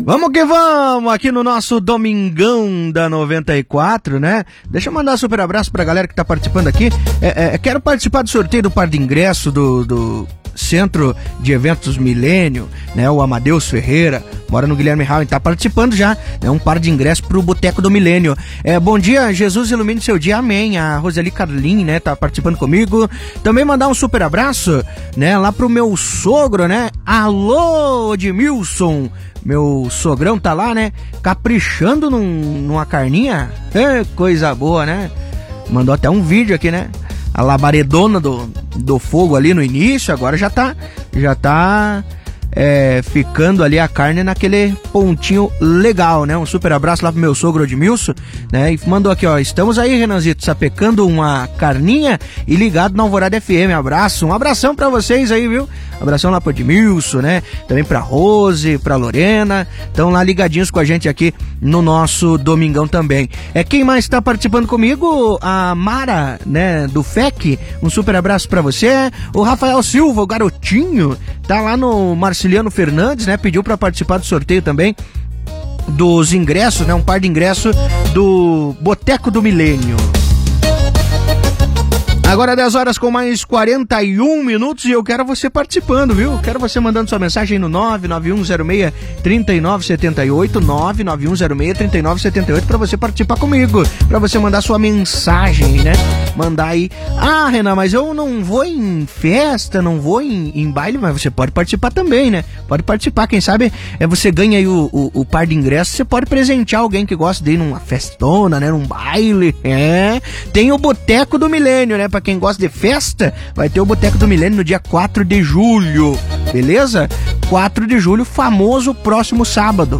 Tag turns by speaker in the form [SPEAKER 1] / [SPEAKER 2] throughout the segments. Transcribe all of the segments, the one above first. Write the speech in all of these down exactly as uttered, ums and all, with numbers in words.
[SPEAKER 1] Vamos que vamos, aqui no nosso Domingão da noventa e quatro, né? Deixa eu mandar um super abraço pra galera que tá participando aqui. É, é, quero participar do sorteio do par de ingresso do, do Centro de Eventos Milênio, né? O Amadeus Ferreira, mora no Guilherme Rauen, tá participando já, né? Um par de ingressos pro Boteco do Milênio. É, bom dia, Jesus ilumine seu dia, amém. A Roseli Carlin, né? Tá participando comigo. Também mandar um super abraço, né? Lá pro meu sogro, né? Alô, Edmilson. Meu sogrão tá lá, né? Caprichando num, numa carninha. É, coisa boa, né? Mandou até um vídeo aqui, né? A labaredona do, do fogo ali no início, agora já tá, já tá é, ficando ali a carne naquele pontinho legal, né? Um super abraço lá pro meu sogro Edmilson, né? E mandou aqui, ó, estamos aí, Renanzito, sapecando uma carninha e ligado na Alvorada F M, abraço, um abração pra vocês aí, viu? Abração lá pro Edmilson, né? Também pra Rose, pra Lorena, estão lá ligadinhos com a gente aqui no nosso Domingão também. É, quem mais tá participando comigo? A Mara, né, do F E C, um super abraço pra você. O Rafael Silva, o garotinho, tá lá no Marciliano Fernandes, né? Pediu pra participar do sorteio também dos ingressos, né? Um par de ingressos do Boteco do Milênio. Agora dez horas com mais quarenta e um minutos e eu quero você participando, viu? Quero você mandando sua mensagem no nove nove um zero seis, três nove sete oito, nove nove um zero seis, três nove sete oito para você participar comigo, para você mandar sua mensagem, né? Mandar aí, ah, Renan, mas eu não vou em festa, não vou em, em baile, mas você pode participar também, né? Pode participar, quem sabe é, você ganha aí o, o, o par de ingressos, você pode presentear alguém que gosta de ir numa festona, né? Num baile, é. Tem o Boteco do Milênio, né? Pra quem gosta de festa, vai ter o Boteco do Milênio no dia quatro de julho, beleza? quatro de julho, famoso próximo sábado.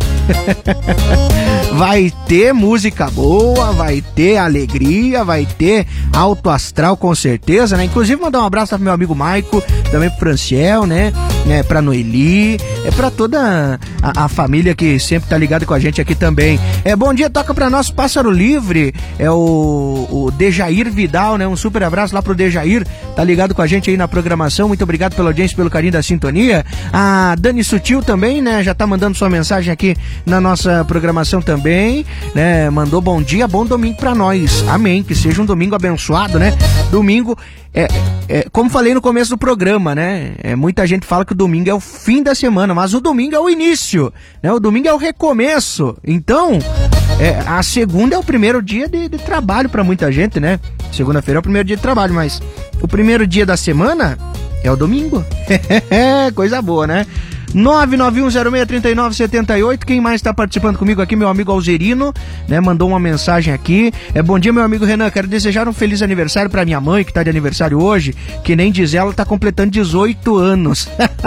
[SPEAKER 1] Vai ter música boa, vai ter alegria, vai ter alto astral com certeza, né? Inclusive mandar um abraço pro meu amigo Maico, também pro Franciel, né? É, pra Noeli, é pra toda a, a família que sempre tá ligada com a gente aqui também. É, bom dia, toca pra nós Pássaro Livre, é o, o Dejair Vidal, né? Um super abraço lá pro Dejair, tá ligado com a gente aí na programação, muito obrigado pela audiência, pelo carinho da sintonia. A Dani Sutil também, né? Já tá mandando sua mensagem aqui na nossa programação também, né? Mandou bom dia, bom domingo pra nós. Amém, que seja um domingo abençoado, né? Domingo, é, é, como falei no começo do programa, né? É, muita gente fala que o domingo é o fim da semana, mas o domingo é o início, né? O domingo é o recomeço. Então, é, a segunda é o primeiro dia de, de trabalho pra muita gente, né? Segunda-feira é o primeiro dia de trabalho, mas o primeiro dia da semana é o domingo. Coisa boa, né? nove nove um zero seis, três nove sete oito, quem mais está participando comigo aqui? Meu amigo Alzerino, né? Mandou uma mensagem aqui. É, bom dia, meu amigo Renan, quero desejar um feliz aniversário para minha mãe, que tá de aniversário hoje, que nem diz ela, tá completando dezoito anos.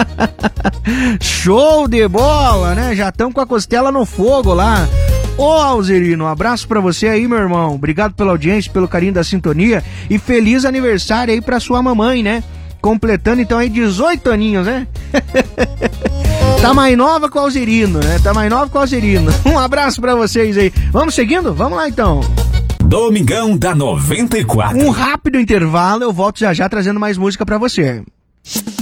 [SPEAKER 1] Show de bola, né? Já estão com a costela no fogo lá. Ô Alzerino, um abraço pra você aí, meu irmão. Obrigado pela audiência, pelo carinho da sintonia e feliz aniversário aí pra sua mamãe, né? Completando então aí dezoito aninhos, né? Tá mais nova com o Alzerino, né? Tá mais nova com o Alzerino. Um abraço pra vocês aí. Vamos seguindo? Vamos lá então.
[SPEAKER 2] Domingão da noventa e quatro.
[SPEAKER 1] Um rápido intervalo, eu volto já já trazendo mais música pra você.